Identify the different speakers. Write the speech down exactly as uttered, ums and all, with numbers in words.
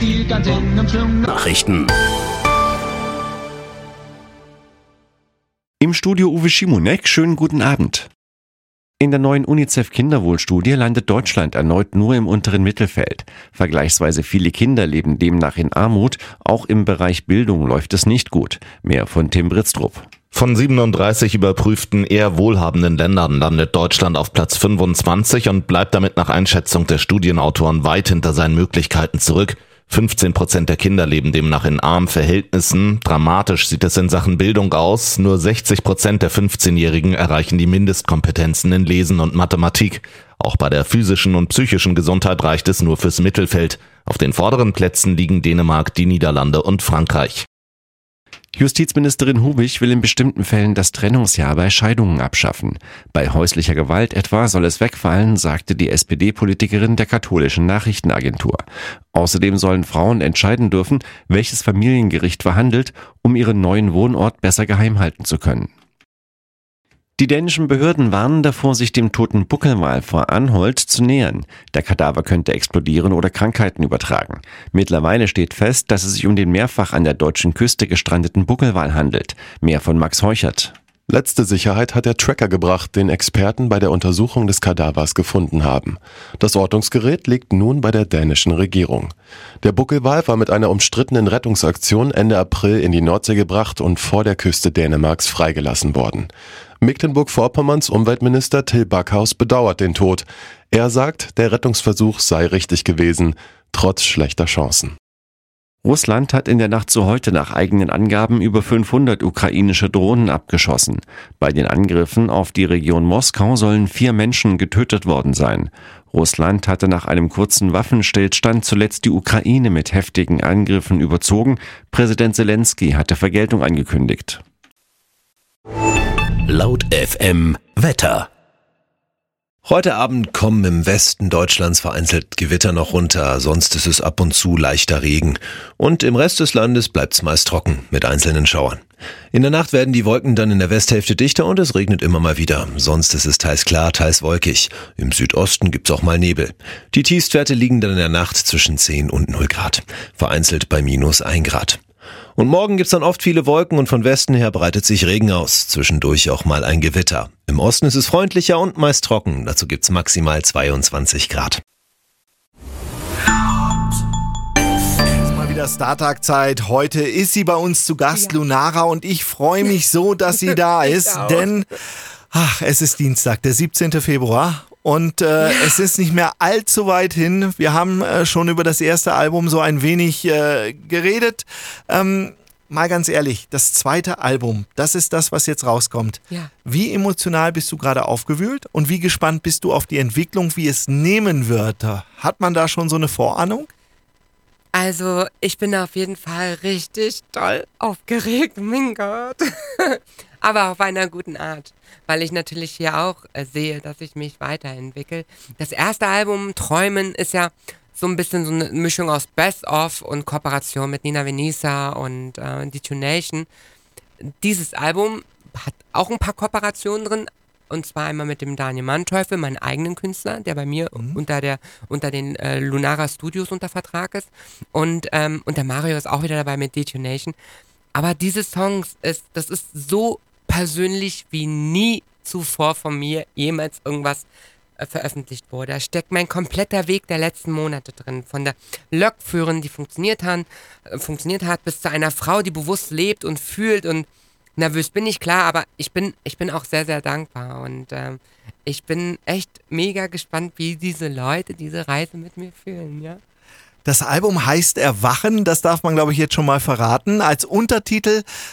Speaker 1: Stil, ganz in Umschwung.
Speaker 2: Nachrichten. Im Studio Uwe Schimonek, schönen guten Abend. In der neuen UNICEF-Kinderwohlstudie landet Deutschland erneut nur im unteren Mittelfeld. Vergleichsweise viele Kinder leben demnach in Armut. Auch im Bereich Bildung läuft es nicht gut. Mehr von Tim Britztrup.
Speaker 3: Von siebenunddreißig überprüften eher wohlhabenden Ländern landet Deutschland auf Platz fünfundzwanzig und bleibt damit nach Einschätzung der Studienautoren weit hinter seinen Möglichkeiten zurück. fünfzehn Prozent der Kinder leben demnach in armen Verhältnissen. Dramatisch sieht es in Sachen Bildung aus. Nur sechzig Prozent der fünfzehnjährigen erreichen die Mindestkompetenzen in Lesen und Mathematik. Auch bei der physischen und psychischen Gesundheit reicht es nur fürs Mittelfeld. Auf den vorderen Plätzen liegen Dänemark, die Niederlande und Frankreich.
Speaker 2: Justizministerin Hubich will in bestimmten Fällen das Trennungsjahr bei Scheidungen abschaffen. Bei häuslicher Gewalt etwa soll es wegfallen, sagte die S P D-Politikerin der katholischen Nachrichtenagentur. Außerdem sollen Frauen entscheiden dürfen, welches Familiengericht verhandelt, um ihren neuen Wohnort besser geheim halten zu können. Die dänischen Behörden warnen davor, sich dem toten Buckelwal vor Anholt zu nähern. Der Kadaver könnte explodieren oder Krankheiten übertragen. Mittlerweile steht fest, dass es sich um den mehrfach an der deutschen Küste gestrandeten Buckelwal handelt. Mehr von Max Heuchert.
Speaker 4: Letzte Sicherheit hat der Tracker gebracht, den Experten bei der Untersuchung des Kadavers gefunden haben. Das Ortungsgerät liegt nun bei der dänischen Regierung. Der Buckelwal war mit einer umstrittenen Rettungsaktion Ende April in die Nordsee gebracht und vor der Küste Dänemarks freigelassen worden. Mecklenburg-Vorpommerns Umweltminister Till Backhaus bedauert den Tod. Er sagt, der Rettungsversuch sei richtig gewesen, trotz schlechter Chancen.
Speaker 2: Russland hat in der Nacht zu heute nach eigenen Angaben über fünfhundert ukrainische Drohnen abgeschossen. Bei den Angriffen auf die Region Moskau sollen vier Menschen getötet worden sein. Russland hatte nach einem kurzen Waffenstillstand zuletzt die Ukraine mit heftigen Angriffen überzogen. Präsident Zelensky hatte Vergeltung angekündigt.
Speaker 5: Laut F M Wetter. Heute Abend kommen im Westen Deutschlands vereinzelt Gewitter noch runter, sonst ist es ab und zu leichter Regen. Und im Rest des Landes bleibt es meist trocken mit einzelnen Schauern. In der Nacht werden die Wolken dann in der Westhälfte dichter und es regnet immer mal wieder. Sonst ist es teils klar, teils wolkig. Im Südosten gibt's auch mal Nebel. Die Tiefstwerte liegen dann in der Nacht zwischen zehn und null Grad. Vereinzelt bei minus ein Grad. Und morgen gibt's dann oft viele Wolken und von Westen her breitet sich Regen aus. Zwischendurch auch mal ein Gewitter. Im Osten ist es freundlicher und meist trocken. Dazu gibt's maximal zweiundzwanzig Grad.
Speaker 6: Ist mal wieder Startag-Zeit. Heute ist sie bei uns zu Gast, ja. Lunara, und ich freue mich so, dass sie da ist, denn ach, es ist Dienstag, der siebzehnten Februar. Und äh, es ist nicht mehr allzu weit hin. Wir haben äh, schon über das erste Album so ein wenig äh, geredet. Ähm, mal ganz ehrlich, das zweite Album, das ist das, was jetzt rauskommt.
Speaker 7: Ja.
Speaker 6: Wie emotional bist du gerade aufgewühlt und wie gespannt bist du auf die Entwicklung, wie es nehmen wird? Hat man da schon so eine Vorahnung?
Speaker 7: Also, ich bin auf jeden Fall richtig doll aufgeregt, mein Gott. Aber auf einer guten Art, weil ich natürlich hier auch äh, sehe, dass ich mich weiterentwickle. Das erste Album, Träumen, ist ja so ein bisschen so eine Mischung aus Best-of und Kooperation mit Nina Venisa und äh, Detonation. Dieses Album hat auch ein paar Kooperationen drin, und zwar einmal mit dem Daniel Manteuffel, meinen eigenen Künstler, der bei mir mhm. unter der unter den äh, Lunara Studios unter Vertrag ist. Und, ähm, und der Mario ist auch wieder dabei mit Detonation. Aber diese Songs, ist, das ist so persönlich wie nie zuvor von mir jemals irgendwas äh, veröffentlicht wurde. Da steckt mein kompletter Weg der letzten Monate drin. Von der Lokführerin, die funktioniert hat, äh, funktioniert hat, bis zu einer Frau, die bewusst lebt und fühlt. Und nervös bin ich, klar, aber ich bin, ich bin auch sehr, sehr dankbar. Und ähm, ich bin echt mega gespannt, wie diese Leute diese Reise mit mir fühlen, ja.
Speaker 6: Das Album heißt Erwachen, das darf man, glaube ich, jetzt schon mal verraten. Als Untertitel